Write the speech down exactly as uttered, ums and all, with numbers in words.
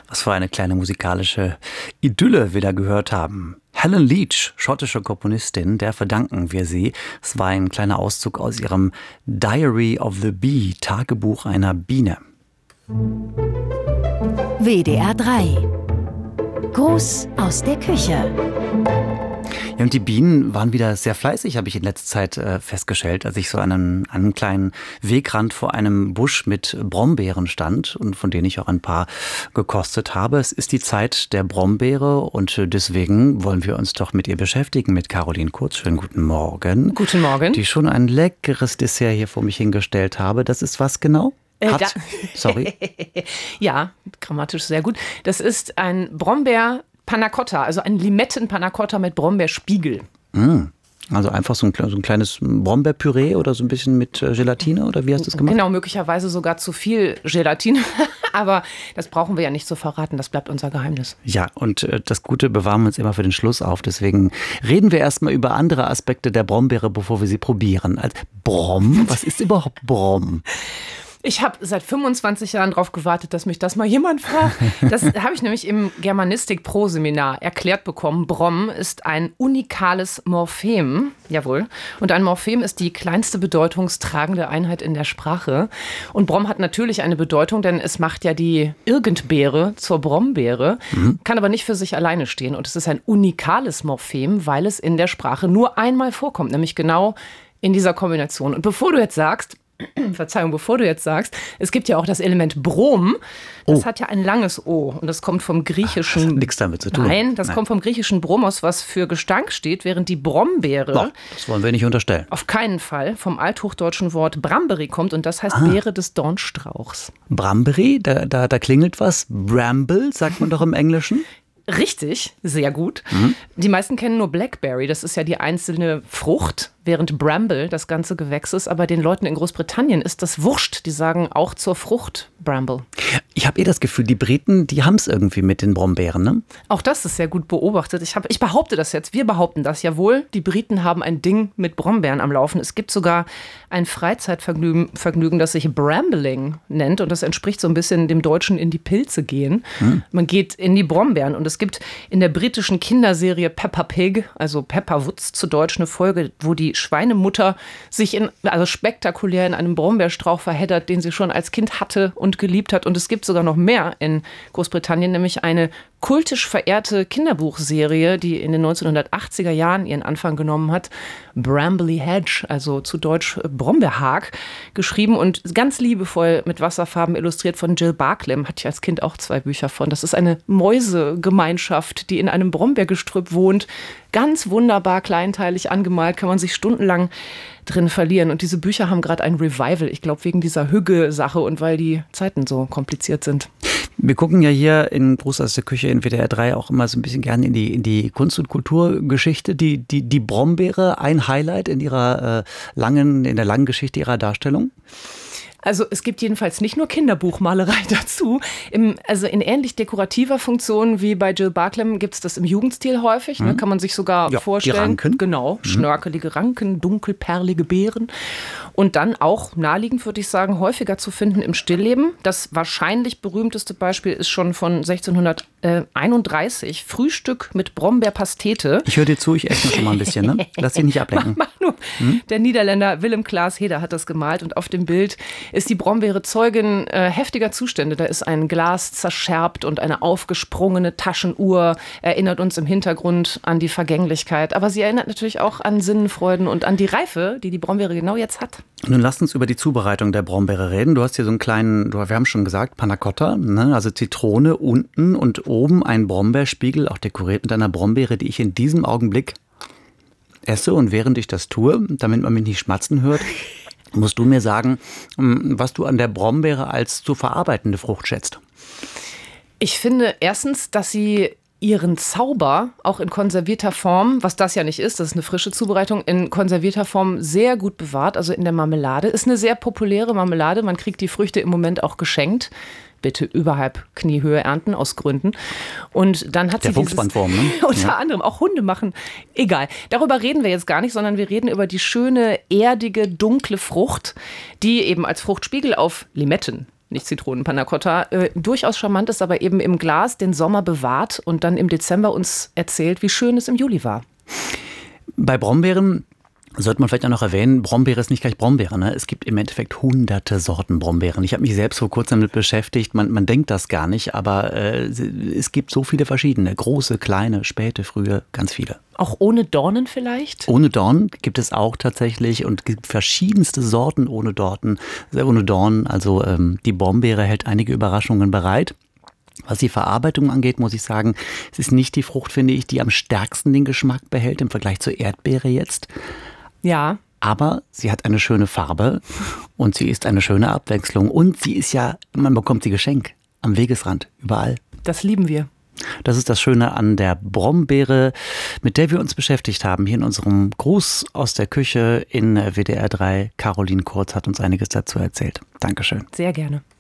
Was für eine kleine musikalische Idylle wir da gehört haben. Helen Leach, schottische Komponistin, der verdanken wir sie. Es war ein kleiner Auszug aus ihrem Diary of the Bee, Tagebuch einer Biene. W D R drei. Gruß aus der Küche. Ja, und die Bienen waren wieder sehr fleißig, habe ich in letzter Zeit äh, festgestellt, als ich so an einem, an einem kleinen Wegrand vor einem Busch mit Brombeeren stand und von denen ich auch ein paar gekostet habe. Es ist die Zeit der Brombeere und deswegen wollen wir uns doch mit ihr beschäftigen, mit Caroline Kurz. Schönen guten Morgen. Guten Morgen. Die schon ein leckeres Dessert hier vor mich hingestellt habe. Das ist was genau? Äh, Hat, da, sorry. Ja, grammatisch sehr gut. Das ist ein Brombeer Panna Cotta, also ein Limetten-Panna Cotta mit Brombeerspiegel. Mm. Also einfach so ein, so ein kleines Brombeerpüree oder so ein bisschen mit Gelatine oder wie hast du das gemacht? Genau, möglicherweise sogar zu viel Gelatine. Aber das brauchen wir ja nicht zu verraten, das bleibt unser Geheimnis. Ja, und das Gute bewahren wir uns immer für den Schluss auf. Deswegen reden wir erstmal über andere Aspekte der Brombeere, bevor wir sie probieren. Also Brom, was ist überhaupt Brom? Ich habe seit fünfundzwanzig Jahren darauf gewartet, dass mich das mal jemand fragt. Das habe ich nämlich im Germanistik-Pro-Seminar erklärt bekommen. Brom ist ein unikales Morphem. Jawohl. Und ein Morphem ist die kleinste bedeutungstragende Einheit in der Sprache. Und Brom hat natürlich eine Bedeutung, denn es macht ja die Irgendbeere zur Brombeere, mhm. kann aber nicht für sich alleine stehen. Und es ist ein unikales Morphem, weil es in der Sprache nur einmal vorkommt, nämlich genau in dieser Kombination. Und bevor du jetzt sagst, Verzeihung, bevor du jetzt sagst, es gibt ja auch das Element Brom. Das oh. hat ja ein langes O und das kommt vom griechischen... Das hat nichts damit zu tun. Nein, das Nein. kommt vom griechischen Bromos, was für Gestank steht, während die Brombeere... No, das wollen wir nicht unterstellen. Auf keinen Fall vom althochdeutschen Wort Bramberi kommt und das heißt ah. Beere des Dornstrauchs. Bramberi, da, da, da klingelt was. Bramble, sagt man doch im Englischen. Richtig, sehr gut. Mhm. Die meisten kennen nur Blackberry, das ist ja die einzelne Frucht, während Bramble das ganze Gewächs ist. Aber den Leuten in Großbritannien ist das wurscht. Die sagen auch zur Frucht Bramble. Ich habe eh das Gefühl, die Briten, die haben es irgendwie mit den Brombeeren, ne? Auch das ist sehr gut beobachtet. Ich, hab, ich behaupte das jetzt, wir behaupten das. Jawohl, die Briten haben ein Ding mit Brombeeren am Laufen. Es gibt sogar ein Freizeitvergnügen, Vergnügen, das sich Brambling nennt. Und das entspricht so ein bisschen dem Deutschen in die Pilze gehen. Hm. Man geht in die Brombeeren. Und es gibt in der britischen Kinderserie Peppa Pig, also Peppa Woods zu Deutsch, eine Folge, wo die Schweinemutter sich in, also spektakulär in einem Brombeerstrauch verheddert, den sie schon als Kind hatte und geliebt hat. Und es gibt sogar noch mehr in Großbritannien, nämlich eine kultisch verehrte Kinderbuchserie, die in den neunzehnhundertachtziger Jahren ihren Anfang genommen hat. Brambley Hedge, also zu Deutsch Brombeerhag, geschrieben und ganz liebevoll mit Wasserfarben illustriert von Jill Barclay. Hatte ich als Kind auch zwei Bücher von. Das ist eine Mäusegemeinschaft, die in einem Brombeergestrüpp wohnt. Ganz wunderbar kleinteilig angemalt, kann man sich stundenlang drin verlieren. Und diese Bücher haben gerade ein Revival. Ich glaube, wegen dieser Hügge-Sache und weil die Zeiten so kompliziert sind. Wir gucken ja hier in Gruß aus der Küche in W D R drei auch immer so ein bisschen gerne in die, in die Kunst- und Kulturgeschichte. Die, die, die Brombeere, ein Highlight in ihrer äh, langen, in der langen Geschichte ihrer Darstellung? Also es gibt jedenfalls nicht nur Kinderbuchmalerei dazu. Im, also in ähnlich dekorativer Funktion wie bei Jill Barclay gibt es das im Jugendstil häufig. Mhm. Ne, kann man sich sogar ja, vorstellen. Die Ranken. Genau, mhm. schnörkelige Ranken, dunkelperlige Beeren. Und dann auch naheliegend, würde ich sagen, häufiger zu finden im Stillleben. Das wahrscheinlich berühmteste Beispiel ist schon von sechzehnhunderteinunddreißig. Frühstück mit Brombeerpastete. Ich höre dir zu, ich esse noch schon mal ein bisschen. Ne? Lass dich nicht ablenken. Mach, mach nur. Hm? Der Niederländer Willem Klaas Heder hat das gemalt und auf dem Bild ist die Brombeere Zeugin äh, heftiger Zustände. Da ist ein Glas zerscherbt und eine aufgesprungene Taschenuhr erinnert uns im Hintergrund an die Vergänglichkeit. Aber sie erinnert natürlich auch an Sinnenfreuden und an die Reife, die die Brombeere genau jetzt hat. Nun lass uns über die Zubereitung der Brombeere reden. Du hast hier so einen kleinen, wir haben schon gesagt, Panna Cotta, ne? Also Zitrone unten und oben ein Brombeerspiegel, auch dekoriert mit einer Brombeere, die ich in diesem Augenblick esse. Und während ich das tue, damit man mich nicht schmatzen hört, musst du mir sagen, was du an der Brombeere als zu verarbeitende Frucht schätzt. Ich finde erstens, dass sie ihren Zauber auch in konservierter Form, was das ja nicht ist, das ist eine frische Zubereitung, in konservierter Form sehr gut bewahrt, also in der Marmelade. Ist eine sehr populäre Marmelade, man kriegt die Früchte im Moment auch geschenkt. Bitte überhalb Kniehöhe ernten, aus Gründen. Und dann hat der sie dieses, Fuchsbandform, ne? unter ja. anderem auch Hunde machen. Egal, darüber reden wir jetzt gar nicht, sondern wir reden über die schöne, erdige, dunkle Frucht, die eben als Fruchtspiegel auf Limetten nicht Zitronen-Panna Cotta, äh, durchaus charmant ist, aber eben im Glas den Sommer bewahrt und dann im Dezember uns erzählt, wie schön es im Juli war. Bei Brombeeren sollte man vielleicht auch noch erwähnen, Brombeere ist nicht gleich Brombeere. Ne? Es gibt im Endeffekt hunderte Sorten Brombeeren. Ich habe mich selbst vor kurzem damit beschäftigt. Man, man denkt das gar nicht, aber äh, es gibt so viele verschiedene. Große, kleine, späte, frühe, ganz viele. Auch ohne Dornen vielleicht? Ohne Dornen gibt es auch tatsächlich und es gibt verschiedenste Sorten ohne Dornen. Ohne Dornen, also ähm, die Brombeere hält einige Überraschungen bereit. Was die Verarbeitung angeht, muss ich sagen, es ist nicht die Frucht, finde ich, die am stärksten den Geschmack behält im Vergleich zur Erdbeere jetzt. Ja. Aber sie hat eine schöne Farbe und sie ist eine schöne Abwechslung. Und sie ist ja, man bekommt sie Geschenk am Wegesrand, überall. Das lieben wir. Das ist das Schöne an der Brombeere, mit der wir uns beschäftigt haben. Hier in unserem Gruß aus der Küche in W D R drei. Caroline Kurz hat uns einiges dazu erzählt. Dankeschön. Sehr gerne.